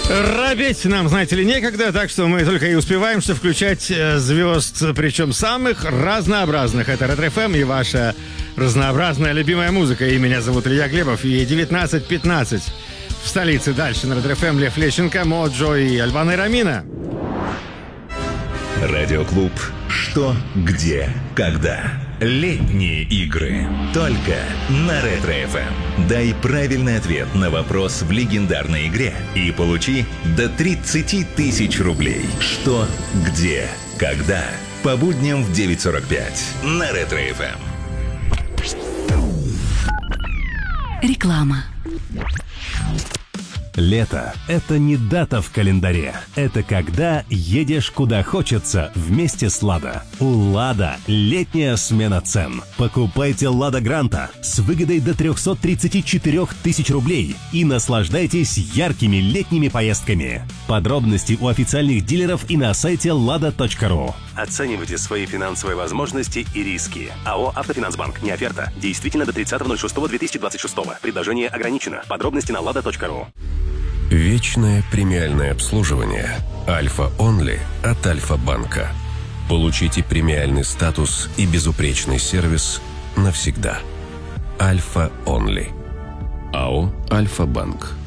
Робеть нам, знаете ли, некогда, так что мы только и успеваем, что включать звезд, причем самых разнообразных. Это Ретро-ФМ и ваша разнообразная любимая музыка. И меня зовут Илья Глебов, и 19:15 в столице. Дальше на Ретро-ФМ Лев Лещенко, Моджо и Альбана Ирамина. Радиоклуб «Что, где, когда». Летние игры. Только на Ретро-ФМ. Дай правильный ответ на вопрос в легендарной игре и получи до 30 тысяч рублей. Что, где, когда. По будням в 9:45 на Ретро-ФМ. Реклама. Лето – это не дата в календаре. Это когда едешь куда хочется вместе с «Лада». У «Лада» летняя смена цен. Покупайте «Лада Гранта» с выгодой до 334 тысяч рублей и наслаждайтесь яркими летними поездками. Подробности у официальных дилеров и на сайте lada.ru. Оценивайте свои финансовые возможности и риски. АО «Автофинансбанк». Не оферта. Действительно до 30.06.2026. Предложение ограничено. Подробности на lada.ru. Вечное премиальное обслуживание «Альфа Онли» от Альфа-банка. Получите премиальный статус и безупречный сервис навсегда. «Альфа Онли». АО «Альфа-банк».